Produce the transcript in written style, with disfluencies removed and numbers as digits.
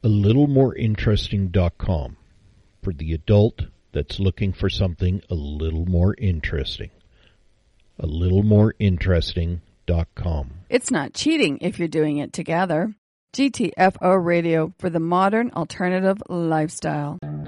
AlittleMoreInteresting.com for the adult that's looking for something a little more interesting. AlittleMoreInteresting.com. It's not cheating if you're doing it together. GTFO Radio for the modern alternative lifestyle.